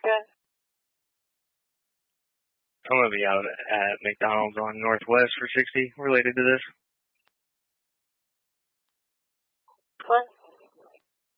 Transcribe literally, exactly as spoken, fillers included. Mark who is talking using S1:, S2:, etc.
S1: America?
S2: I'm going to be out at McDonald's on Northwest for sixty related to this.